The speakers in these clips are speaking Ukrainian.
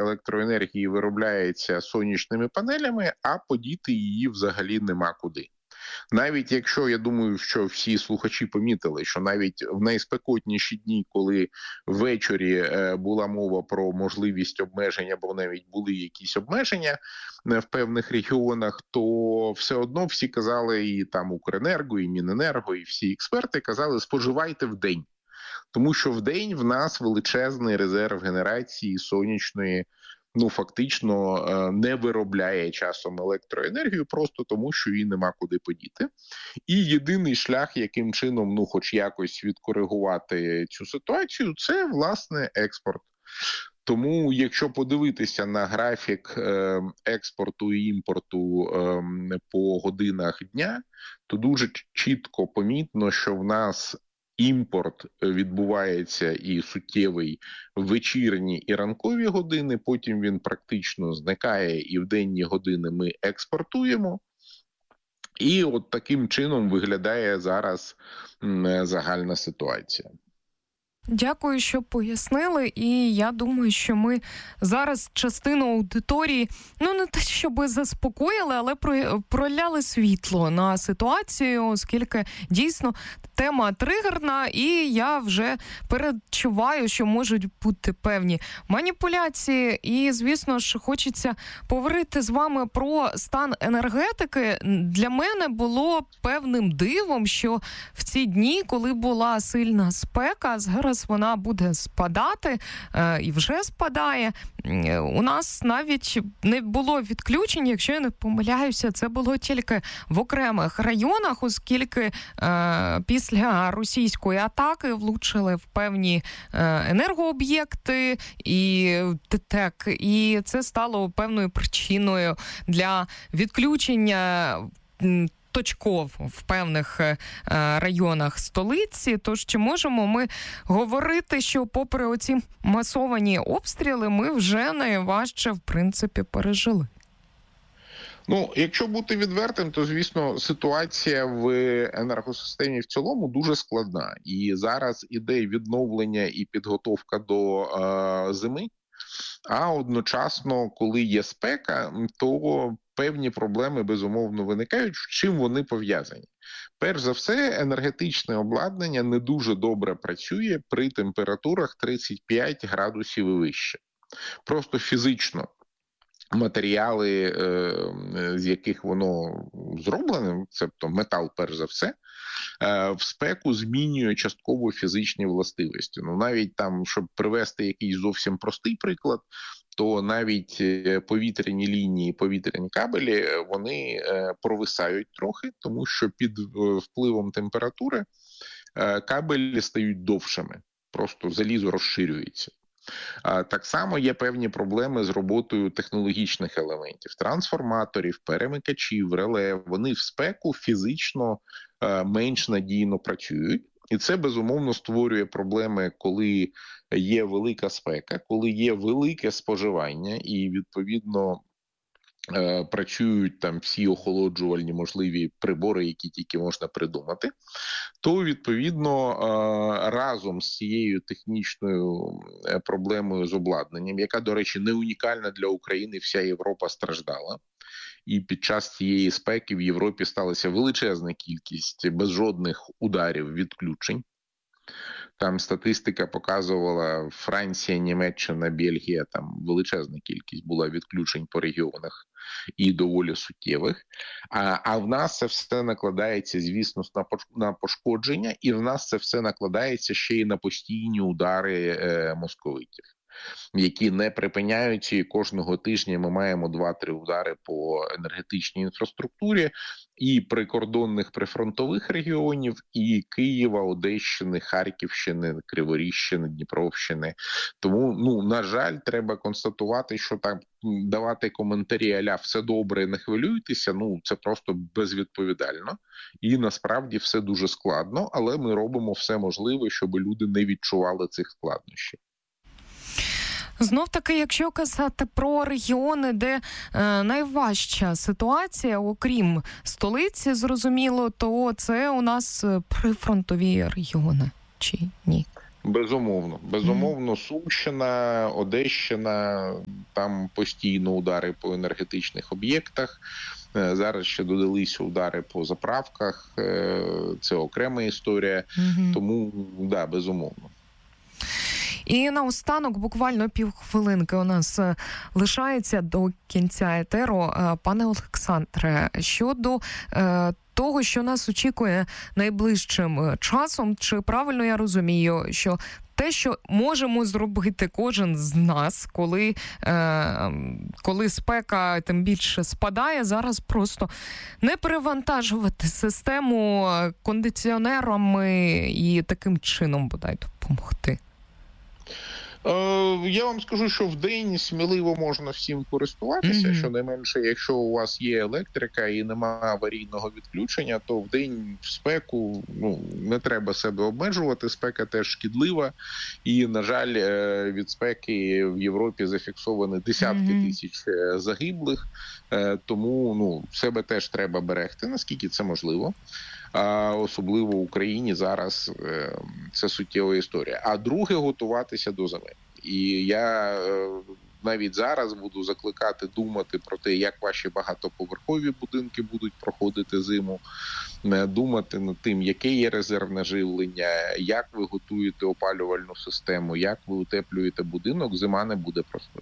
електроенергії виробляється сонячними панелями, а подіти її взагалі нема куди. Навіть якщо, я думаю, що всі слухачі помітили, що навіть в найспекотніші дні, коли ввечері була мова про можливість обмеження, або навіть були якісь обмеження в певних регіонах, то все одно всі казали, і там Укренерго, і Міненерго, і всі експерти казали, споживайте вдень. Тому що вдень в нас величезний резерв генерації сонячної, фактично не виробляє часом електроенергію, просто тому, що її нема куди подіти. І єдиний шлях, яким чином, хоч якось відкоригувати цю ситуацію, це, власне, експорт. Тому, якщо подивитися на графік експорту і імпорту по годинах дня, то дуже чітко помітно, що в нас імпорт відбувається і суттєвий в вечірні і ранкові години, потім він практично зникає, і в денні години ми експортуємо. І от таким чином виглядає зараз загальна ситуація. Дякую, що пояснили, і я думаю, що ми зараз частину аудиторії, не те, щоб заспокоїли, але проляли світло на ситуацію, оскільки дійсно тема тригерна, і я вже передчуваю, що можуть бути певні маніпуляції, і, звісно ж, хочеться поговорити з вами про стан енергетики. Для мене було певним дивом, що в ці дні, коли була сильна спека, зараз вона буде спадати і вже спадає. У нас навіть не було відключень, якщо я не помиляюся, це було тільки в окремих районах, оскільки після російської атаки влучили в певні енергооб'єкти і ТТЕК, і це стало певною причиною для відключення точков в певних районах столиці. Тож чи можемо ми говорити, що попри оці масовані обстріли ми вже найважче, в принципі, пережили? Якщо бути відвертим, то, звісно, ситуація в енергосистемі в цілому дуже складна. І зараз іде відновлення і підготовка до зими, а одночасно, коли є спека, то певні проблеми, безумовно, виникають. З чим вони пов'язані? Перш за все, енергетичне обладнання не дуже добре працює при температурах 35 градусів і вище. Просто фізично матеріали, з яких воно зроблене, тобто метал перш за все, в спеку змінює частково фізичні властивості. Навіть там, щоб привести якийсь зовсім простий приклад, то навіть повітряні лінії, повітряні кабелі, вони провисають трохи, тому що під впливом температури кабелі стають довшими, просто залізо розширюється. Так само є певні проблеми з роботою технологічних елементів, трансформаторів, перемикачів, реле. Вони в спеку фізично менш надійно працюють. І це, безумовно, створює проблеми, коли є велика спека, коли є велике споживання і, відповідно, працюють там всі охолоджувальні можливі прибори, які тільки можна придумати, то, відповідно, разом з цією технічною проблемою з обладнанням, яка, до речі, не унікальна для України, вся Європа страждала. І під час цієї спеки в Європі сталася величезна кількість без жодних ударів відключень. Там статистика показувала Франція, Німеччина, Бельгія, там величезна кількість була відключень по регіонах і доволі суттєвих. А в нас це все накладається, звісно, на пошкодження, і в нас це все накладається ще й на постійні удари московитів, які не припиняються, і кожного тижня ми маємо 2-3 удари по енергетичній інфраструктурі і прикордонних прифронтових регіонів, і Києва, Одещини, Харківщини, Криворіжщини, Дніпровщини. Тому, на жаль, треба констатувати, що так давати коментарі а-ля «все добре, не хвилюйтеся», це просто безвідповідально. І насправді все дуже складно, але ми робимо все можливе, щоб люди не відчували цих складнощів. Знов-таки, якщо казати про регіони, де найважча ситуація, окрім столиці, зрозуміло, то це у нас прифронтові регіони, чи ні? Безумовно, Сумщина, Одещина, там постійно удари по енергетичних об'єктах. Зараз ще додалися удари по заправках, це окрема історія, тому, да, безумовно. І наостанок, буквально півхвилинки у нас лишається до кінця етеру. Пане Олександре, щодо того, що нас очікує найближчим часом, чи правильно я розумію, що те, що можемо зробити кожен з нас, коли спека тим більше спадає, зараз просто не перевантажувати систему кондиціонерами і таким чином, бодай, допомогти? Я вам скажу, що в день сміливо можна всім користуватися, щонайменше, якщо у вас є електрика і немає аварійного відключення, то в день в спеку не треба себе обмежувати, спека теж шкідлива, і, на жаль, від спеки в Європі зафіксовані десятки тисяч загиблих, тому себе теж треба берегти, наскільки це можливо. А особливо в Україні зараз це суттєва історія. А друге, готуватися до зими. І я навіть зараз буду закликати думати про те, як ваші багатоповерхові будинки будуть проходити зиму, думати над тим, яке є резервне живлення, як ви готуєте опалювальну систему, як ви утеплюєте будинок, зима не буде простою.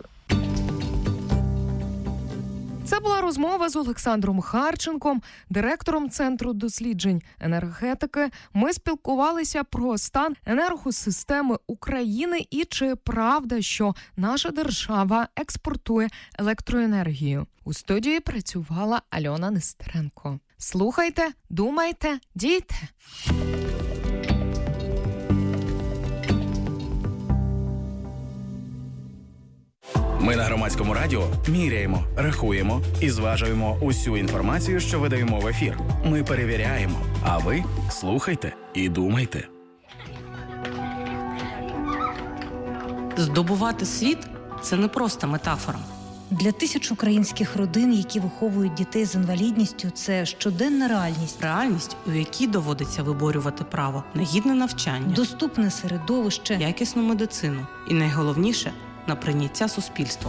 Це була розмова з Олександром Харченком, директором Центру досліджень енергетики. Ми спілкувалися про стан енергосистеми України і чи правда, що наша держава експортує електроенергію. У студії працювала Альона Нестеренко. Слухайте, думайте, дійте! Ми на Громадському радіо міряємо, рахуємо і зважуємо усю інформацію, що видаємо в ефір. Ми перевіряємо, а ви слухайте і думайте. Здобувати світ – це не просто метафора. Для тисяч українських родин, які виховують дітей з інвалідністю, це щоденна реальність. Реальність, у якій доводиться виборювати право на гідне навчання, доступне середовище, якісну медицину і, найголовніше, на прийняття суспільством.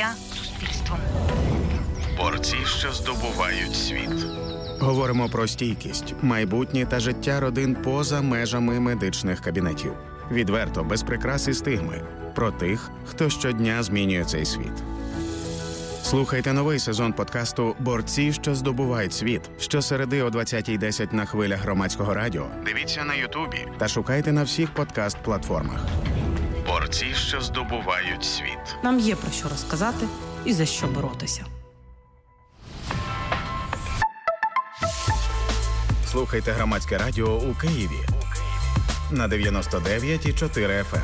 Борці, що здобувають світ. Говоримо про стійкість, майбутнє та життя родин поза межами медичних кабінетів. Відверто, без прикрас і стигми. Про тих, хто щодня змінює цей світ. Слухайте новий сезон подкасту «Борці, що здобувають світ» щосереди о 20:10 на хвилях Громадського радіо. Дивіться на Ютубі та шукайте на всіх подкаст-платформах. Борці, що здобувають світ. Нам є про що розказати і за що боротися. Слухайте Громадське радіо у Києві на 99,4 FM.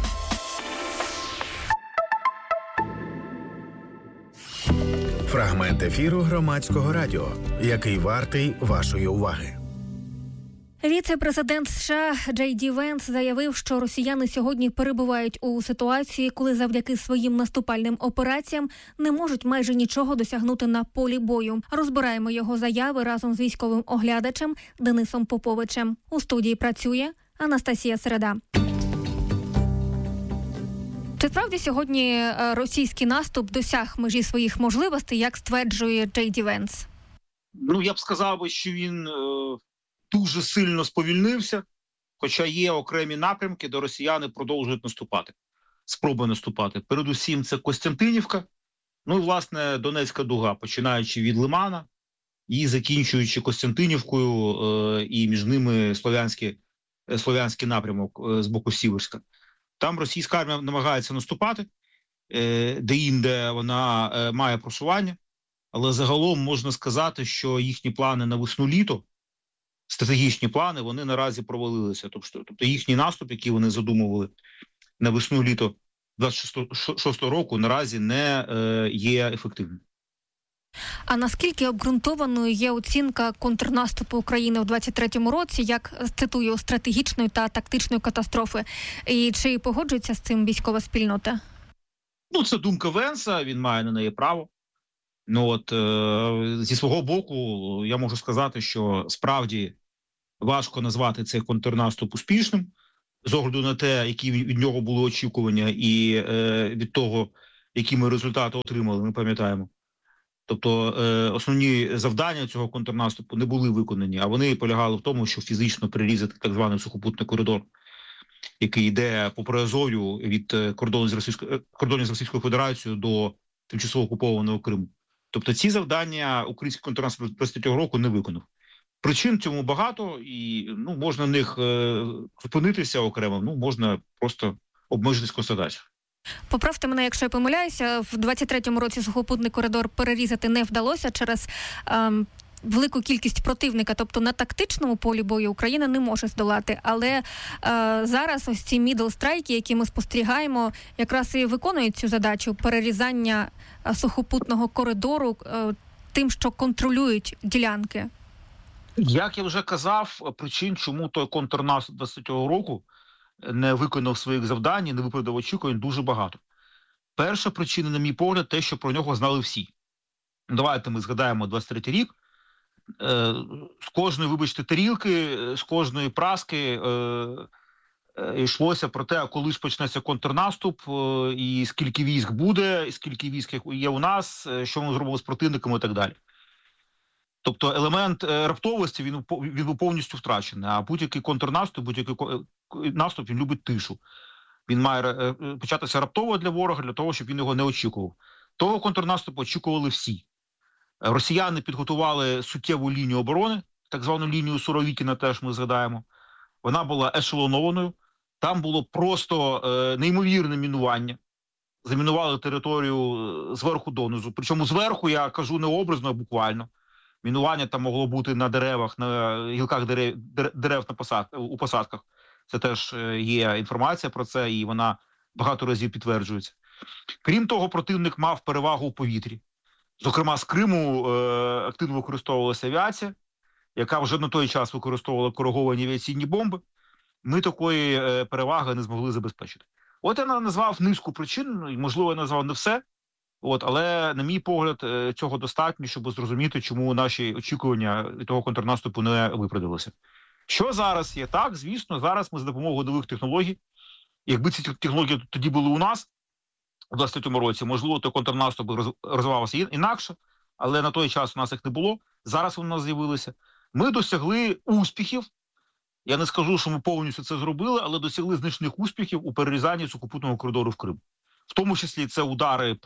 Фрагмент ефіру Громадського радіо, який вартий вашої уваги. Віце-президент США Джей Ді Венс заявив, що росіяни сьогодні перебувають у ситуації, коли завдяки своїм наступальним операціям не можуть майже нічого досягнути на полі бою. Розбираємо його заяви разом з військовим оглядачем Денисом Поповичем. У студії працює Анастасія Середа. Чи справді сьогодні російський наступ досяг межі своїх можливостей, як стверджує Джей Ді Венс? Я б сказав, що він дуже сильно сповільнився, хоча є окремі напрямки, де росіяни продовжують наступати, спроби наступати. Передусім це Костянтинівка, і, власне, Донецька дуга, починаючи від Лимана і закінчуючи Костянтинівкою і між ними слов'янський напрямок з боку Сіверська. Там російська армія намагається наступати, де-інде вона має просування, але загалом можна сказати, що їхні плани на весну-літо, стратегічні плани, вони наразі провалилися. Тобто їхній наступ, який вони задумували на весну-літо 26-го року, наразі не є ефективним. А наскільки обґрунтованою є оцінка контрнаступу України в 23-му році, як, цитую, стратегічної та тактичної катастрофи? І чи погоджується з цим військова спільнота? Це думка Венса, він має на неї право. Зі свого боку, я можу сказати, що справді важко назвати цей контрнаступ успішним. з огляду на те, які від нього були очікування, і від того, які ми результати отримали, ми пам'ятаємо. Тобто основні завдання цього контрнаступу не були виконані, а вони полягали в тому, щоб фізично перерізати так званий сухопутний коридор, який йде по Приазов'ю від кордонів з Російською Федерацією до тимчасово окупованого Криму. Тобто ці завдання український контрнаступ 23-го року не виконав. Причин цьому багато, і можна на них зупинитися окремо, можна просто обмежитись констатацією. Поправте мене, якщо я помиляюся, в 23-му році сухопутний коридор перерізати не вдалося через велику кількість противника, тобто на тактичному полі бою Україна не може здолати. Але зараз ось ці мідл-страйки, які ми спостерігаємо, якраз і виконують цю задачу перерізання сухопутного коридору тим, що контролюють ділянки. Як я вже казав, причин, чому той контрнаступ 23-го року не виконав своїх завдань, не виправдав очікувань, дуже багато. Перша причина, на мій погляд, те, що про нього знали всі. Давайте ми згадаємо 23-й рік. З кожної, вибачте, тарілки, з кожної праски йшлося про те, коли ж почнеться контрнаступ, і скільки військ буде, і скільки військ є у нас, що ми зробимо з противниками і так далі. Тобто елемент раптовості, він був повністю втрачений, а будь-який контрнаступ, будь-який наступ, він любить тишу. Він має початися раптово для ворога, для того, щоб він його не очікував. Того контрнаступу очікували всі. Росіяни підготували суттєву лінію оборони, так звану лінію Суровікіна теж ми згадаємо. Вона була ешелонованою, там було просто неймовірне мінування. Замінували територію зверху донизу. Причому зверху, я кажу не образно, а буквально. Мінування там могло бути на деревах, на гілках дерев у посадках. Це теж є інформація про це, і вона багато разів підтверджується. Крім того, противник мав перевагу у повітрі. Зокрема, з Криму активно використовувалася авіація, яка вже на той час використовувала кориговані авіаційні бомби. Ми такої переваги не змогли забезпечити. От я назвав низку причин, можливо, я назвав не все, але, на мій погляд, цього достатньо, щоб зрозуміти, чому наші очікування від того контрнаступу не виправдалися. Що зараз є? Так, звісно, зараз ми за допомогою нових технологій, якби ці технології тоді були у нас, у 23-му році, можливо, той контрнаступ розвивався інакше, але на той час у нас їх не було, зараз вони у нас з'явилися. Ми досягли успіхів, я не скажу, що ми повністю це зробили, але досягли значних успіхів у перерізанні сухопутного коридору в Крим. В тому числі це удари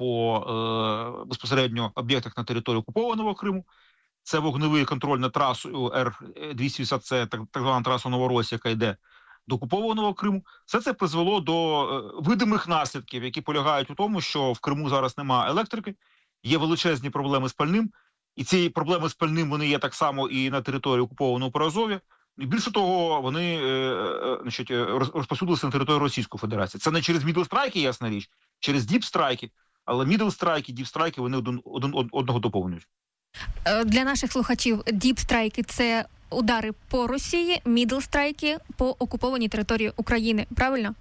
по безпосередньо об'єктах на території окупованого Криму, це вогневий контроль над трасою Р-280, це так звана траса Новоросія, яка йде до окупованого Криму. Все це призвело до видимих наслідків, які полягають у тому, що в Криму зараз немає електрики, є величезні проблеми з пальним, і ці проблеми з пальним, вони є так само і на території окупованого Приазов'я. І більше того, вони розпосюдилися на територію Російської Федерації. Це не через мідл-страйки, ясна річ, через діп-страйки, але мідл-страйки, діп-страйки, вони один одного доповнюють. Для наших слухачів діп-страйки – це удари по Росії, мідл-страйки – по окупованій території України, правильно?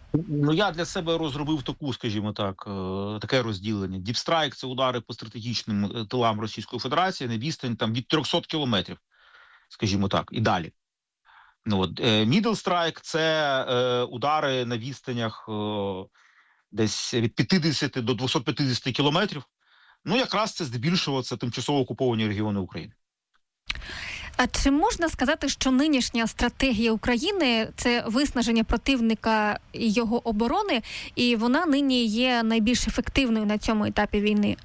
Я для себе розробив таке розділення. Діп-страйк – це удари по стратегічним тилам Російської Федерації на відстань від 300 кілометрів, скажімо так, і далі. Мідл-страйк – це удари на відстанях десь від 50 до 250 кілометрів. Якраз це здебільшого це тимчасово окуповані регіони України. А чи можна сказати, що нинішня стратегія України – це виснаження противника і його оборони, і вона нині є найбільш ефективною на цьому етапі війни?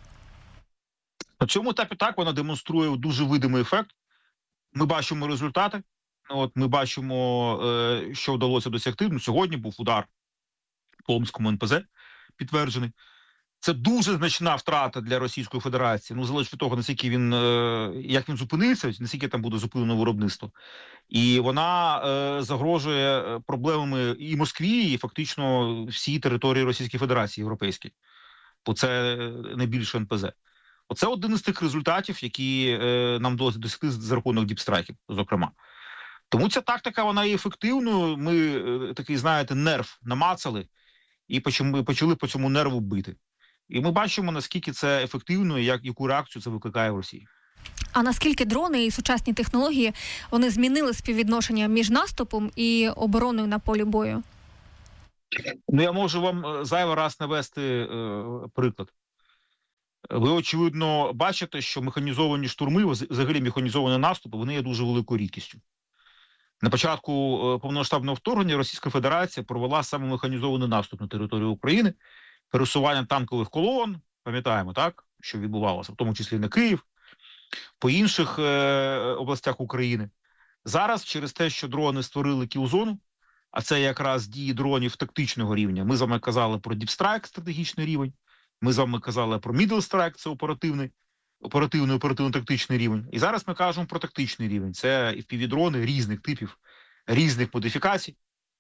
На цьому етапі так, вона демонструє дуже видимий ефект. Ми бачимо результати, ми бачимо, що вдалося досягти. Сьогодні був удар по Омському НПЗ підтверджений. Це дуже значна втрата для Російської Федерації, залежить від того, наскільки як він зупинився, наскільки там буде зупинено виробництво. І вона загрожує проблемами і Москві, і фактично всій території Російської Федерації європейській. Бо це найбільше НПЗ. Оце один із тих результатів, які нам вдалося досягти за рахунок діпстрайків, зокрема. Тому ця тактика, вона є ефективною. Ми такий, нерв намацали і почали по цьому нерву бити. І ми бачимо, наскільки це ефективно і яку реакцію це викликає в Росії. А наскільки дрони і сучасні технології, вони змінили співвідношення між наступом і обороною на полі бою? Ну, я можу вам зайвий раз навести приклад. Ви, очевидно, бачите, що механізовані штурми, взагалі механізовані наступи, вони є дуже великою рідкістю. На початку повномасштабного вторгнення Російська Федерація провела саме механізований наступ на територію України, пересування танкових колон, пам'ятаємо, так, що відбувалося, в тому числі на Київ, по інших областях України. Зараз через те, що дрони створили кіл-зону, а це якраз дії дронів тактичного рівня. Ми з вами казали про Deep Strike, стратегічний рівень, ми з вами казали про Middle Strike, це оперативно-тактичний рівень. І зараз ми кажемо про тактичний рівень. Це FPV-дрони різних типів, різних модифікацій.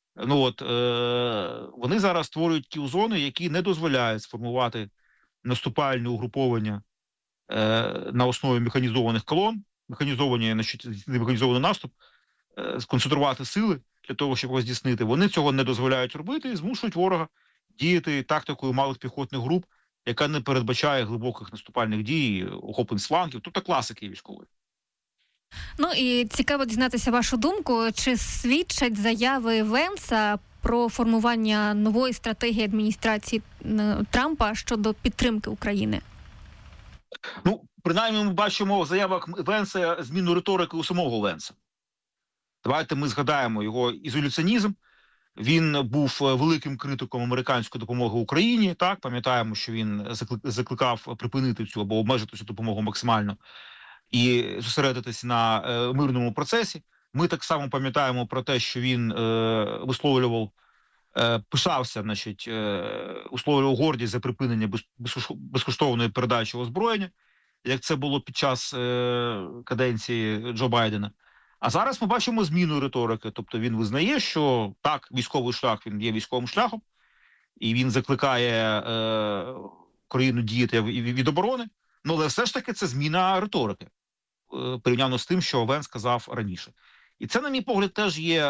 Вони зараз створюють кіл-зони, які не дозволяють сформувати наступальне угруповання на основі механізованих колон, механізований наступ, сконцентрувати сили для того, щоб його здійснити. Вони цього не дозволяють робити і змушують ворога діяти тактикою малих піхотних груп, яка не передбачає глибоких наступальних дій, охоплень з флангів, тобто класики військової. Ну і цікаво дізнатися вашу думку, чи свідчать заяви Венса про формування нової стратегії адміністрації Трампа щодо підтримки України? Ну, принаймні ми бачимо в заявах Венса зміну риторики у самого Венса. Давайте ми згадаємо його ізоляціонізм. Він був великим критиком американської допомоги Україні, так, пам'ятаємо, що він закликав припинити цю або обмежити цю допомогу максимально і зосередитися на мирному процесі. Ми так само пам'ятаємо про те, що він висловлював, пишався, висловлював гордість за припинення безкоштовної передачі озброєння, як це було під час каденції Джо Байдена. А зараз ми бачимо зміну риторики, тобто він визнає, що так, військовий шлях, він є військовим шляхом, і він закликає країну діяти від оборони, але все ж таки це зміна риторики, порівняно з тим, що Венс сказав раніше. І це, на мій погляд, теж є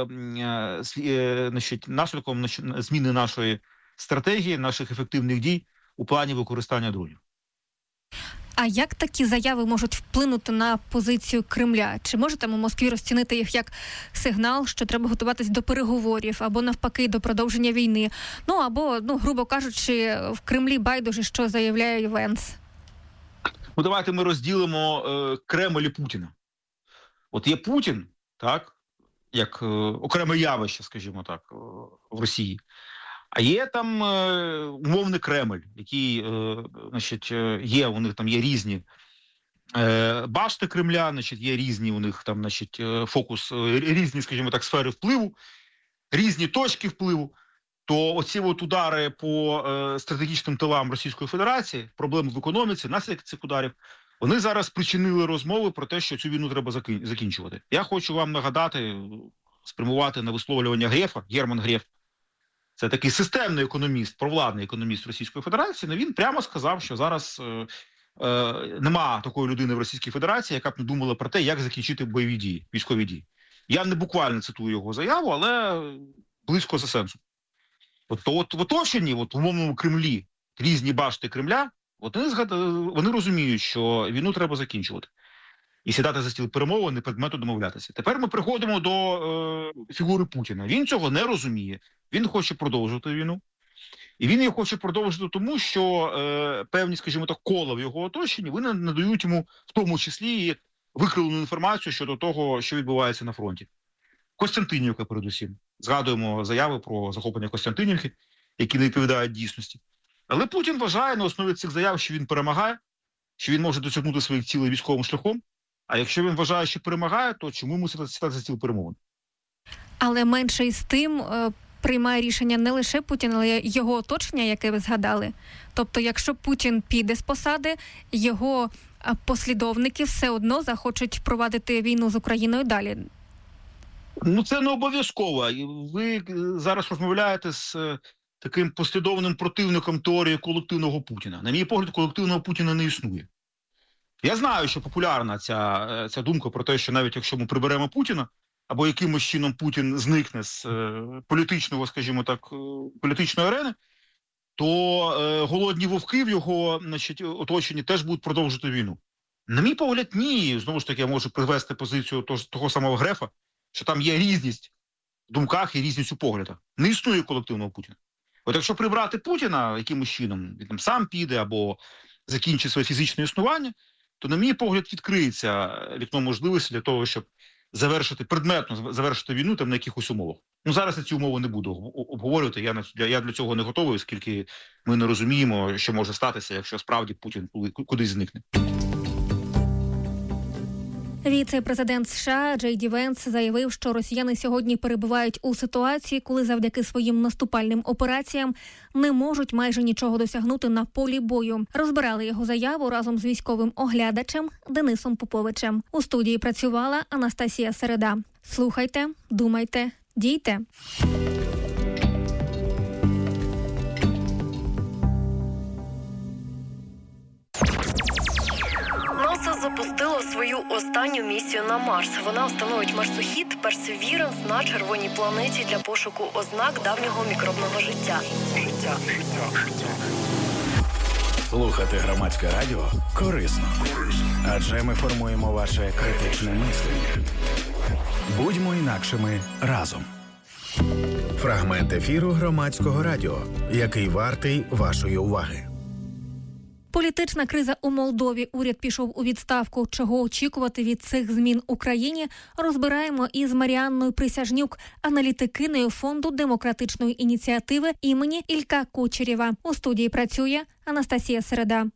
наслідком зміни нашої стратегії, наших ефективних дій у плані використання дронів. А як такі заяви можуть вплинути на позицію Кремля? Чи можете ми в Москві розцінити їх як сигнал, що треба готуватись до переговорів, або навпаки до продовження війни? Ну, або, грубо кажучи, в Кремлі байдуже, що заявляє Венс? Ну, давайте ми розділимо Кремль і Путіна. От є Путін, так, як окреме явище, скажімо так, в Росії. А є там умовний Кремль, який, є, у них там є різні башти Кремля, є різні у них там, фокус, різні, скажімо так, сфери впливу, різні точки впливу. То оці от удари по стратегічним тилам Російської Федерації, проблеми в економіці, наслідки цих ударів, вони зараз спричинили розмови про те, що цю війну треба закінчувати. Я хочу вам нагадати, спрямувати на висловлювання Грефа, Герман Греф. Це такий системний економіст, провладний економіст Російської Федерації, але він прямо сказав, що зараз нема такої людини в Російській Федерації, яка б не думала про те, як закінчити бойові дії, військові дії. Я не буквально цитую його заяву, але близько за сенсом. От в оточенні, в умовному Кремлі, різні башти Кремля, вони розуміють, що війну треба закінчувати. І сідати за стіл перемовин, і предмету домовлятися. Тепер ми приходимо до фігури Путіна. Він цього не розуміє. Він хоче продовжувати війну. І він її хоче продовжити тому, що певні, скажімо так, кола в його оточенні, вони надають йому в тому числі викривлену інформацію щодо того, що відбувається на фронті. Костянтинівка передусім. Згадуємо заяви про захоплення Костянтинівки, які не відповідають дійсності. Але Путін вважає на основі цих заяв, що він перемагає, що він може досягнути своїх цілей військовим шляхом. А якщо він вважає, що перемагає, то чому йому сідати за стіл перемовин? Але менше із тим приймає рішення не лише Путін, але й його оточення, яке ви згадали. Тобто, якщо Путін піде з посади, його послідовники все одно захочуть провадити війну з Україною далі. Ну, це не обов'язково. Ви зараз розмовляєте з таким послідовним противником теорії колективного Путіна. На мій погляд, колективного Путіна не існує. Я знаю, що популярна ця думка про те, що навіть якщо ми приберемо Путіна, або якимось чином Путін зникне з політичного, скажімо так, політичної арени, то голодні вовки в його оточенні теж будуть продовжувати війну. На мій погляд, ні. Знову ж таки, я можу привести позицію того самого Грефа, що там є різність в думках і різність у поглядах. Не існує колективного Путіна. От якщо прибрати Путіна якимось чином, він там сам піде або закінчить своє фізичне існування, то, на мій погляд, відкриється вікно можливості для того, щоб предметно завершити війну там на якихось умовах. Зараз я ці умови не буду обговорювати, я для цього не готовий, оскільки ми не розуміємо, що може статися, якщо справді Путін кудись зникне. Віце-президент США Джей Ді Венс заявив, що росіяни сьогодні перебувають у ситуації, коли завдяки своїм наступальним операціям не можуть майже нічого досягнути на полі бою. Розбирали його заяву разом з військовим оглядачем Денисом Поповичем. У студії працювала Анастасія Середа. Слухайте, думайте, дійте. НАСА запустило свою останню місію на Марс. Вона встановить марсохід Perseverance на червоній планеті для пошуку ознак давнього мікробного життя. Слухати громадське радіо корисно. Адже ми формуємо ваше критичне мислення. Будьмо інакшими разом. Фрагмент ефіру громадського радіо, який вартий вашої уваги. Політична криза у Молдові. Уряд пішов у відставку. Чого очікувати від цих змін Україні, розбираємо із Маріанною Присяжнюк, аналітикинею Фонду демократичної ініціативи імені Ілька Кучерєва. У студії працює Анастасія Середа.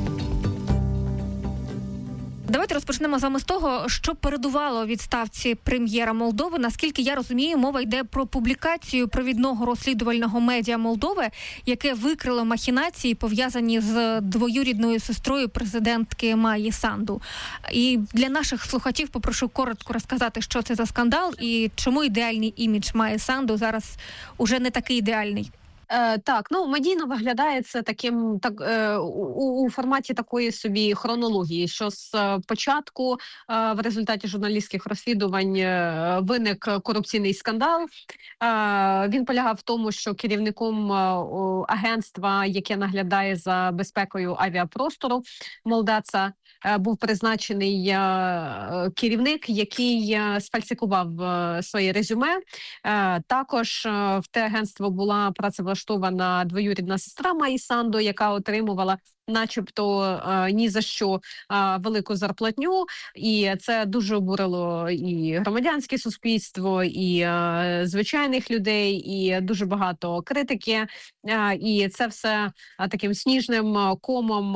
Давайте розпочнемо з вами з того, що передувало відставці прем'єра Молдови. Наскільки я розумію, мова йде про публікацію провідного розслідувального медіа Молдови, яке викрило махінації, пов'язані з двоюрідною сестрою президентки Майї Санду. І для наших слухачів попрошу коротко розказати, що це за скандал і чому ідеальний імідж Майї Санду зараз уже не такий ідеальний. Так, медійно виглядає це таким у форматі такої собі хронології, що з початку в результаті журналістських розслідувань виник корупційний скандал. Він полягав в тому, що керівником агентства, яке наглядає за безпекою авіапростору Молдаца, був призначений керівник, який сфальсифікував своє резюме. Також в те агентство була працевлаштована двоюрідна сестра Майї Санду, яка отримувала начебто ні за що велику зарплатню, і це дуже обурило і громадянське суспільство, і звичайних людей, і дуже багато критики, і це все таким сніжним комом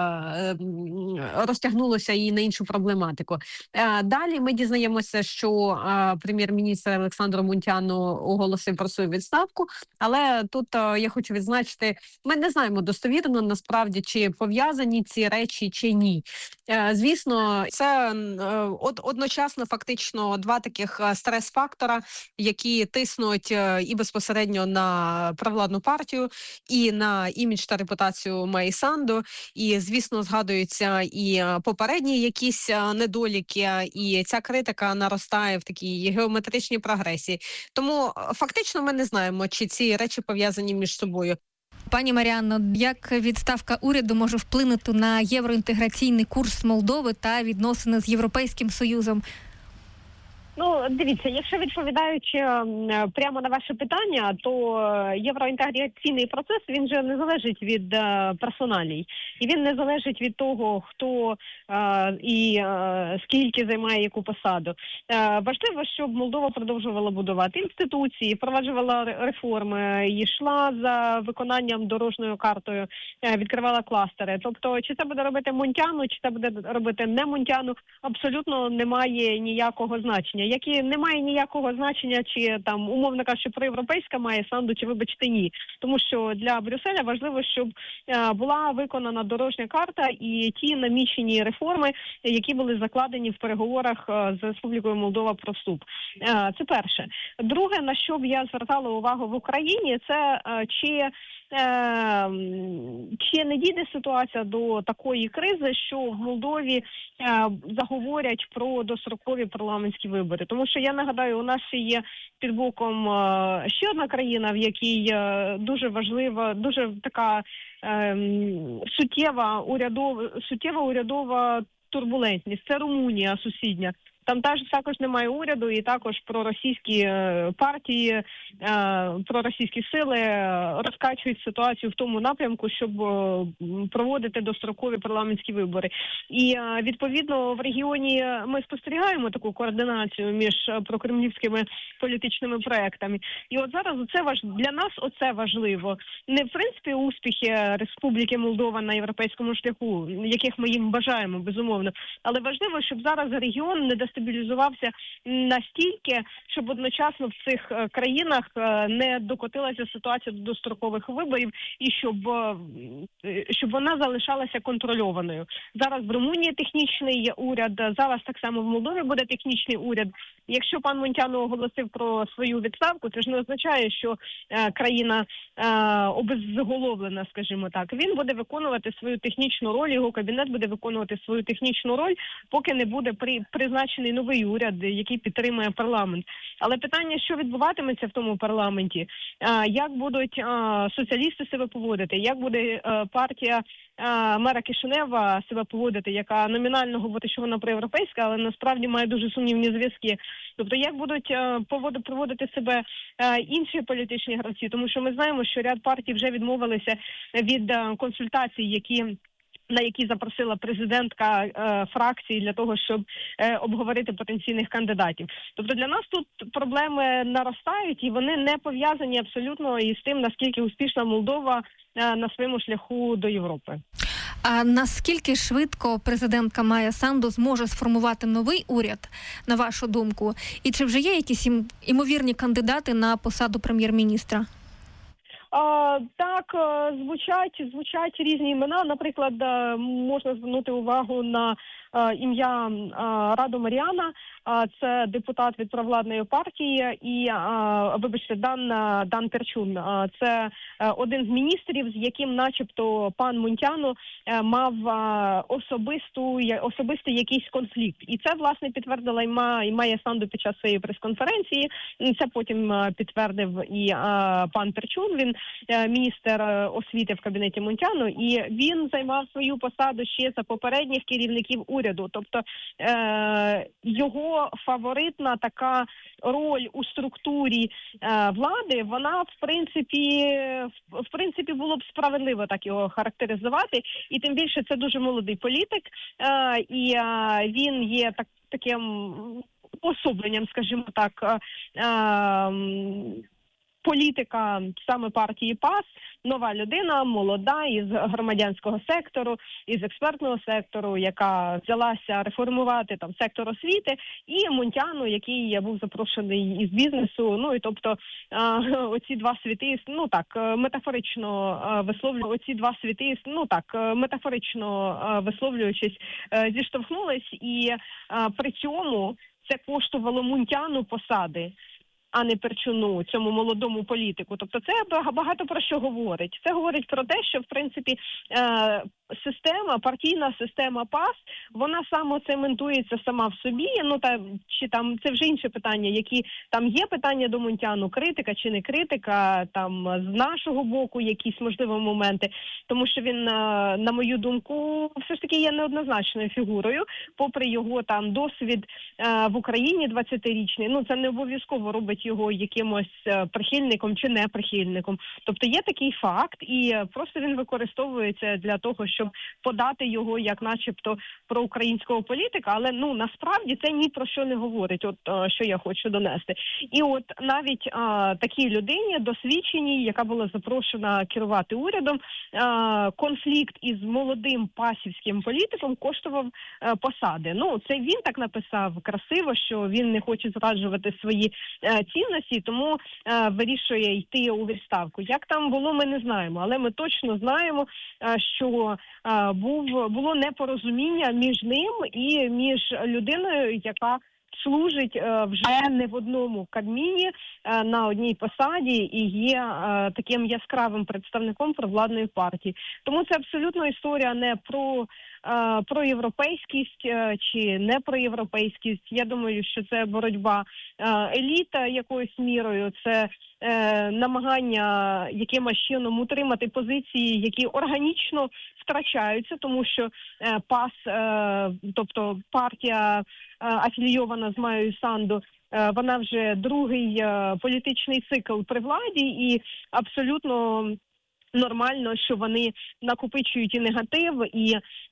розтягнулося і на іншу проблематику. Далі ми дізнаємося, що прем'єр-міністр Олександр Мунтяну оголосив про свою відставку, але тут я хочу відзначити, ми не знаємо достовірно насправді, чи пов'язані ці речі чи ні. Звісно, це одночасно фактично два таких стрес-фактора, які тиснуть і безпосередньо на провладну партію, і на імідж та репутацію Майї Санду. І, звісно, згадуються і попередні якісь недоліки, і ця критика наростає в такій геометричній прогресії. Тому фактично ми не знаємо, чи ці речі пов'язані між собою. Пані Маріанно, як відставка уряду може вплинути на євроінтеграційний курс Молдови та відносини з Європейським Союзом? Дивіться, якщо відповідаючи прямо на ваше питання, то євроінтеграційний процес, він же не залежить від персоналій. І він не залежить від того, хто і скільки займає яку посаду. Важливо, щоб Молдова продовжувала будувати інституції, впроваджувала реформи, йшла за виконанням дорожньою картою, відкривала кластери. Тобто, чи це буде робити Мунтяну, чи це буде робити не Мунтяну, абсолютно немає ніякого значення. Як і немає ніякого значення, чи там, умовно кажучи, проєвропейська Майя Санду, чи, вибачте, ні. Тому що для Брюсселя важливо, щоб була виконана дорожня карта і ті намічені реформи, які були закладені в переговорах з Республікою Молдова про вступ. Це перше. Друге, на що б я звертала увагу в Україні, це чи не дійде ситуація до такої кризи, що в Молдові заговорять про дострокові парламентські вибори. Тому що, я нагадаю, у нас є під боком ще одна країна, в якій дуже важлива, дуже така суттєва урядова турбулентність. Це Румунія сусідня. Там також немає уряду, і також проросійські партії, проросійські сили розкачують ситуацію в тому напрямку, щоб проводити дострокові парламентські вибори. І, відповідно, в регіоні ми спостерігаємо таку координацію між прокремлівськими політичними проектами. І от зараз для нас оце важливо. Не, в принципі, успіхи Республіки Молдова на європейському шляху, яких ми їм бажаємо, безумовно, але важливо, щоб зараз регіон не дестабілізувався настільки, щоб одночасно в цих країнах не докотилася ситуація до дострокових виборів і щоб вона залишалася контрольованою. Зараз в Румунії технічний уряд, зараз так само в Молдові буде технічний уряд. Якщо пан Мунтяну оголосив про свою відставку, це ж не означає, що країна обезголовлена, скажімо так. Він буде виконувати свою технічну роль, його кабінет буде виконувати свою технічну роль, поки не буде призначений новий уряд, який підтримує парламент. Але питання, що відбуватиметься в тому парламенті, як будуть соціалісти себе поводити, як буде партія мера Кишинева себе поводити, яка номінально говорить, що вона проєвропейська, але насправді має дуже сумнівні зв'язки. Тобто, як будуть проводити себе інші політичні гравці, тому що ми знаємо, що ряд партій вже відмовилися від консультацій, на які запросила президентка фракції для того, щоб обговорити потенційних кандидатів. Тобто для нас тут проблеми наростають, і вони не пов'язані абсолютно із тим, наскільки успішна Молдова на своєму шляху до Європи. А наскільки швидко президентка Майя Санду зможе сформувати новий уряд, на вашу думку? І чи вже є якісь імовірні кандидати на посаду прем'єр-міністра? Так, звучать різні імена. Наприклад, можна звернути увагу на ім'я Раду Маріана. Це депутат від провладної партії і, вибачте, Дан Перчун. Це один з міністрів, з яким начебто пан Мунтяну мав особистий якийсь конфлікт. І це, власне, підтвердила і Майя Санду під час своєї прес-конференції. Це потім підтвердив і пан Перчун. Він міністр освіти в кабінеті Мунтяну, і він займав свою посаду ще за попередніх керівників уряду. Тобто його фаворитна така роль у структурі влади, вона, в принципі, було б справедливо так його характеризувати. І тим більше це дуже молодий політик, і він є таким особленням, скажімо так, політика саме партії ПАС, нова людина, молода, із громадянського сектору, із експертного сектору, яка взялася реформувати там сектор освіти, і Мунтяну, який був запрошений із бізнесу. Ну і тобто оці два світи, метафорично висловлюючись, зіштовхнулись, і при цьому це коштувало Мунтяну посади, а не Перчуну, цьому молодому політику. Тобто це багато про що говорить. Це говорить про те, що, в принципі, партійна система ПАС, вона самоцементується сама в собі, чи там це вже інше питання, які там є питання до Мунтяну, критика чи не критика, там з нашого боку якісь можливі моменти, тому що він, на мою думку, все ж таки є неоднозначною фігурою, попри його там досвід в Україні 20-річний, це не обов'язково робить його якимось прихильником чи не прихильником. Тобто є такий факт, і просто він використовується для того, щоб подати його як начебто проукраїнського політика, але насправді це ні про що не говорить, що я хочу донести. І от навіть такій людині, досвідченій, яка була запрошена керувати урядом, конфлікт із молодим пасівським політиком коштував посади. Це він так написав красиво, що він не хоче зраджувати свої цінності, тому вирішує йти у відставку. Як там було, ми не знаємо, але ми точно знаємо, що було непорозуміння між ним і між людиною, яка служить вже не в одному Кабміні, на одній посаді і є таким яскравим представником провладної партії. Тому це абсолютно історія не про європейськість чи не про європейськість. Я думаю, що це боротьба еліта якоюсь мірою, це намагання якимось чином утримати позиції, які органічно втрачаються, тому що ПАС, тобто партія афілійована з Майєю Санду, вона вже другий політичний цикл при владі, і абсолютно нормально, що вони накопичують і негатив, і